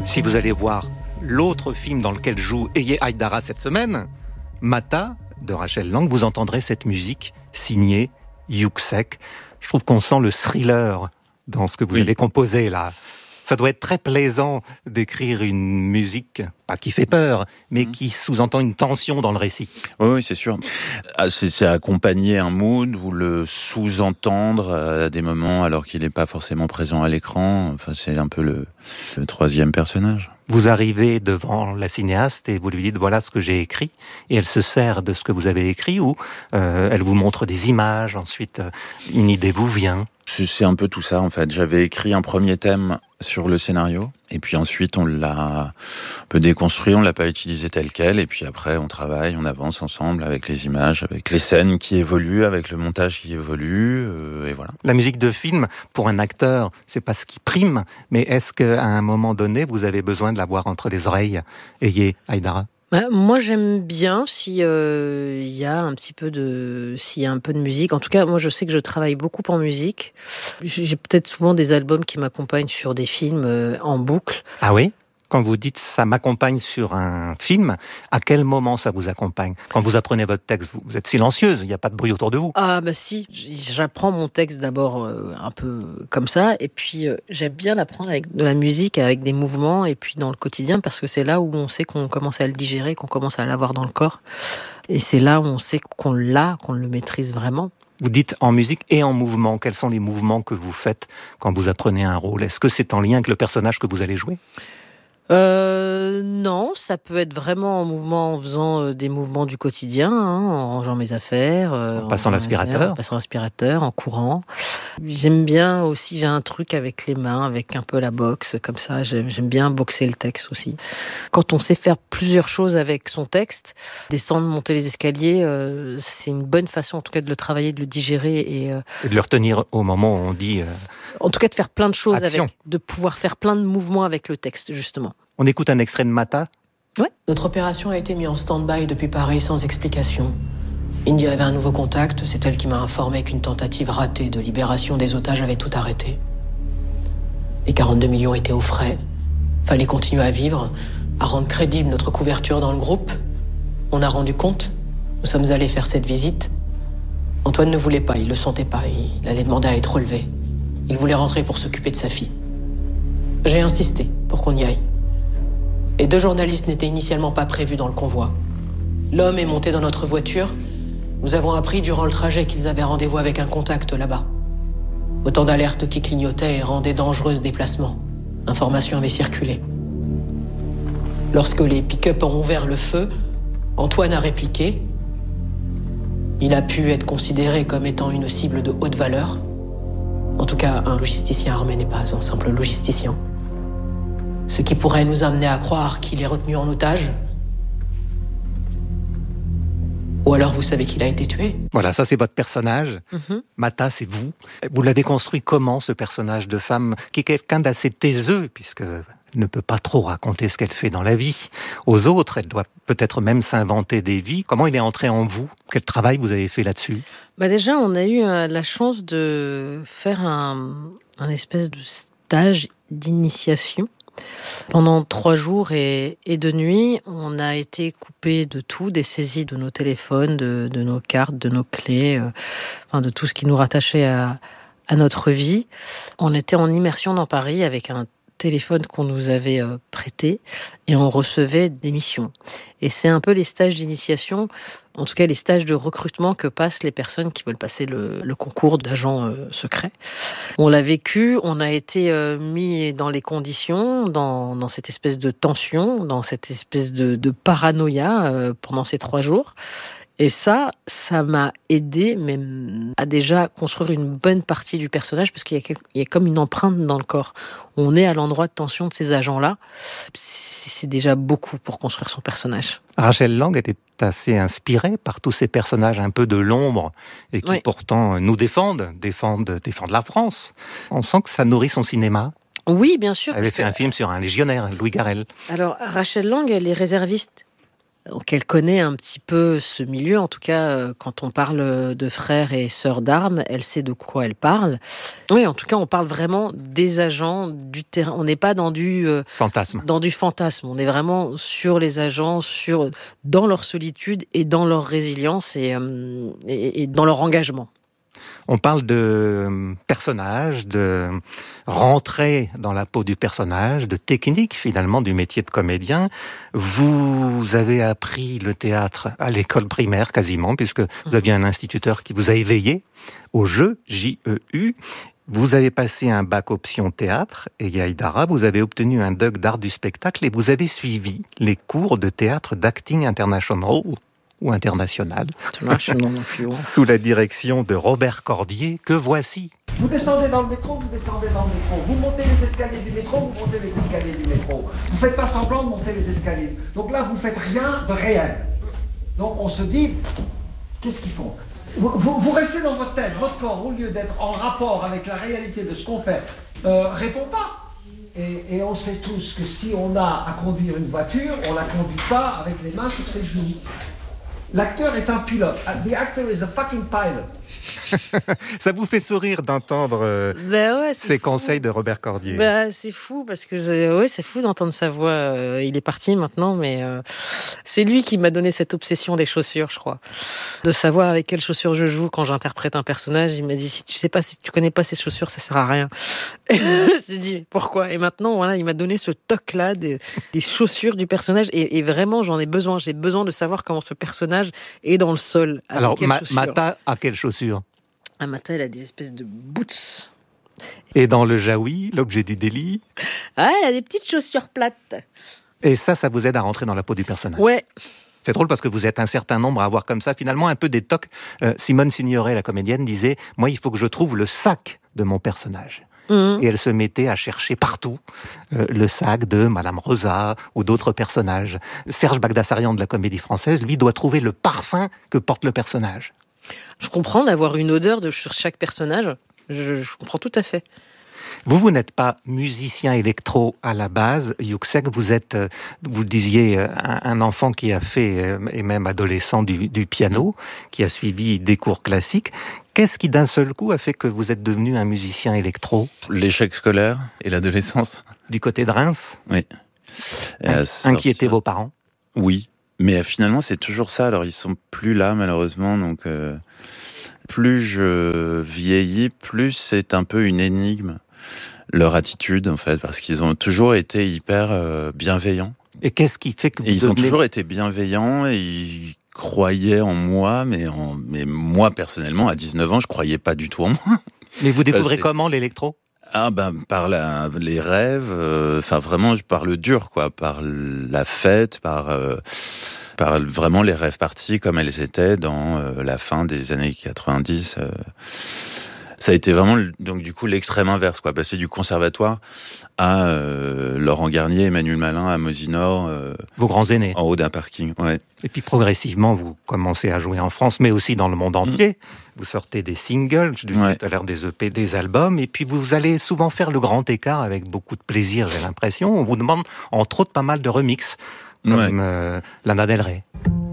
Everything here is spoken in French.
Si vous allez voir l'autre film dans lequel joue Elie Haïdara cette semaine, Mata, de Rachel Lang, vous entendrez cette musique signée Yuksek. Je trouve qu'on sent le thriller dans ce que vous avez composé là. Ça doit être très plaisant d'écrire une musique, pas qui fait peur, mais qui sous-entend une tension dans le récit. Oui, c'est sûr. C'est accompagner un mood ou le sous-entendre à des moments alors qu'il n'est pas forcément présent à l'écran. Enfin, c'est un peu le troisième personnage. Vous arrivez devant la cinéaste et vous lui dites voilà ce que j'ai écrit, et elle se sert de ce que vous avez écrit, ou elle vous montre des images, ensuite une idée vous vient. C'est un peu tout ça en fait. J'avais écrit un premier thème sur le scénario, et puis ensuite on l'a un peu déconstruit, on l'a pas utilisé tel quel, et puis après on travaille, on avance ensemble avec les images, avec les scènes qui évoluent, avec le montage qui évolue, et voilà. La musique de film, pour un acteur, c'est pas ce qui prime, mais est-ce qu'à un moment donné, vous avez besoin de l'avoir entre les oreilles, Elie Haïdara? Moi, j'aime bien s'il y a un peu de musique. En tout cas, moi, je sais que je travaille beaucoup en musique. J'ai peut-être souvent des albums qui m'accompagnent sur des films en boucle. Ah oui? Quand vous dites « ça m'accompagne sur un film », à quel moment ça vous accompagne? Quand vous apprenez votre texte, vous êtes silencieuse, il n'y a pas de bruit autour de vous. Ah bah si, j'apprends mon texte d'abord un peu comme ça, et puis j'aime bien l'apprendre avec de la musique, avec des mouvements, et puis dans le quotidien, parce que c'est là où on sait qu'on commence à le digérer, qu'on commence à l'avoir dans le corps. Et c'est là où on sait qu'on le maîtrise vraiment. Vous dites en musique et en mouvement. Quels sont les mouvements que vous faites quand vous apprenez un rôle? Est-ce que c'est en lien avec le personnage que vous allez jouer? Non, ça peut être vraiment en mouvement, en faisant des mouvements du quotidien, en rangeant mes affaires, en passant l'aspirateur, en courant. J'aime bien aussi, j'ai un truc avec les mains, avec un peu la boxe, comme ça. J'aime bien boxer le texte aussi. Quand on sait faire plusieurs choses avec son texte, descendre, monter les escaliers, c'est une bonne façon, en tout cas, de le travailler, de le digérer et de le retenir au moment où on dit. En tout cas, de faire plein de choses action. avec, de pouvoir faire plein de mouvements avec le texte, justement. On écoute un extrait de Mata. Ouais. Notre opération a été mise en stand-by depuis Paris sans explication. Indy avait un nouveau contact, c'est elle qui m'a informé qu'une tentative ratée de libération des otages avait tout arrêté. Les 42 millions étaient aux frais. Fallait continuer à vivre, à rendre crédible notre couverture dans le groupe. On a rendu compte. Nous sommes allés faire cette visite. Antoine ne voulait pas, il le sentait pas. Il allait demander à être relevé. Il voulait rentrer pour s'occuper de sa fille. J'ai insisté pour qu'on y aille. Et 2 journalistes n'étaient initialement pas prévus dans le convoi. L'homme est monté dans notre voiture. Nous avons appris durant le trajet qu'ils avaient rendez-vous avec un contact là-bas. Autant d'alertes qui clignotaient et rendaient dangereux ce déplacement. L'information avait circulé. Lorsque les pick-up ont ouvert le feu, Antoine a répliqué. Il a pu être considéré comme étant une cible de haute valeur. En tout cas, un logisticien armé n'est pas un simple logisticien. Ce qui pourrait nous amener à croire qu'il est retenu en otage. Ou alors vous savez qu'il a été tué. Voilà, ça c'est votre personnage. Mm-hmm. Mata, c'est vous. Vous l'avez déconstruit comment, ce personnage de femme, qui est quelqu'un d'assez taiseux, puisqu'elle ne peut pas trop raconter ce qu'elle fait dans la vie aux autres. Elle doit peut-être même s'inventer des vies. Comment il est entré en vous? Quel travail vous avez fait là-dessus? Déjà, on a eu la chance de faire un espèce de stage d'initiation. Pendant 3 jours et 2 nuits, on a été coupé de tout, des saisies de nos téléphones, de nos cartes, de nos clés, de tout ce qui nous rattachait à notre vie. On était en immersion dans Paris avec un téléphone qu'on nous avait prêté et on recevait des missions. Et c'est un peu les stages d'initiation, en tout cas les stages de recrutement que passent les personnes qui veulent passer le concours d'agent secret. On l'a vécu, on a été mis dans les conditions, dans cette espèce de tension, dans cette espèce de paranoïa pendant ces 3 jours. Et ça m'a aidé même à déjà construire une bonne partie du personnage, parce qu'il y a comme une empreinte dans le corps. On est à l'endroit de tension de ces agents-là. C'est déjà beaucoup pour construire son personnage. Rachel Lang était assez inspirée par tous ces personnages un peu de l'ombre et qui pourtant nous défendent la France. On sent que ça nourrit son cinéma. Oui, bien sûr. Elle avait fait un film sur un légionnaire, Louis Garrel. Alors, Rachel Lang, elle est réserviste. Donc elle connaît un petit peu ce milieu, en tout cas quand on parle de frères et sœurs d'armes, elle sait de quoi elle parle. Oui, en tout cas on parle vraiment des agents du terrain, on n'est pas dans du fantasme. On est vraiment sur les agents, dans leur solitude et dans leur résilience et dans leur engagement. On parle de personnage, de rentrer dans la peau du personnage, de technique finalement du métier de comédien. Vous avez appris le théâtre à l'école primaire quasiment, puisque vous aviez un instituteur qui vous a éveillé au jeu, J-E-U. Vous avez passé un bac option théâtre, et Haïdara, vous avez obtenu un DUG d'art du spectacle et vous avez suivi les cours de théâtre d'acting international ou international, sous la direction de Robert Cordier, que voici. Vous descendez dans le métro, vous montez les escaliers du métro, vous montez les escaliers du métro. Vous faites pas semblant de monter les escaliers. Donc là, vous faites rien de réel. Donc on se dit, qu'est-ce qu'ils font ? Vous restez dans votre tête, votre corps, au lieu d'être en rapport avec la réalité de ce qu'on fait, répond pas. Et on sait tous que si on a à conduire une voiture, on la conduit pas avec les mains sur ses genoux. L'acteur est un pilote. The actor is a fucking pilot. Ça vous fait sourire d'entendre ces conseils de Robert Cordier. C'est fou parce que c'est fou d'entendre sa voix. Il est parti maintenant, mais c'est lui qui m'a donné cette obsession des chaussures, je crois, de savoir avec quelles chaussures je joue quand j'interprète un personnage. Il m'a dit si tu connais pas ces chaussures, ça sert à rien. Je lui dis pourquoi. Et maintenant, voilà, il m'a donné ce toc-là des chaussures du personnage et vraiment j'en ai besoin. J'ai besoin de savoir comment ce personnage est dans le sol. Alors Mata a quelles chaussures? Mata, elle a des espèces de boots. Et dans le Jaoui, l'objet du délit? Elle a des petites chaussures plates. Et ça vous aide à rentrer dans la peau du personnage? Ouais. C'est drôle parce que vous êtes un certain nombre à avoir comme ça, finalement, un peu des tocs. Simone Signoret, la comédienne, disait « Moi, il faut que je trouve le sac de mon personnage ». Et elle se mettait à chercher partout le sac de Madame Rosa ou d'autres personnages. Serge Bagdasarian de la Comédie Française, lui, doit trouver le parfum que porte le personnage. Je comprends d'avoir une odeur sur chaque personnage. Je comprends tout à fait. Vous n'êtes pas musicien électro à la base, Yuksek, vous êtes, vous le disiez, un enfant qui a fait, et même adolescent, du piano, qui a suivi des cours classiques. Qu'est-ce qui, d'un seul coup, a fait que vous êtes devenu un musicien électro? L'échec scolaire et l'adolescence. Du côté de Reims? Oui. Inquiéter vos parents? Oui, mais finalement, c'est toujours ça. Alors, ils sont plus là, malheureusement, donc... Plus je vieillis, plus c'est un peu une énigme, leur attitude, en fait, parce qu'ils ont toujours été hyper bienveillants. Et qu'est-ce qui fait que ils ont toujours été bienveillants et ils croyaient en moi, mais moi, personnellement, à 19 ans, je croyais pas du tout en moi. Mais vous découvrez comment l'électro? Par les rêves, vraiment, par le dur, quoi, par la fête, par vraiment les rêves parties comme elles étaient dans la fin des années 90. Ça a été vraiment, donc du coup, l'extrême inverse, quoi. Passer du conservatoire à Laurent Garnier, Emmanuel Malin, à Mosinor. Vos grands aînés. En haut d'un parking, ouais. Et puis progressivement, vous commencez à jouer en France, mais aussi dans le monde entier. Vous sortez des singles, je disais tout à l'heure des EP, des albums, et puis vous allez souvent faire le grand écart avec beaucoup de plaisir, j'ai l'impression. On vous demande, entre autres, pas mal de remixes, comme Lana Del Rey.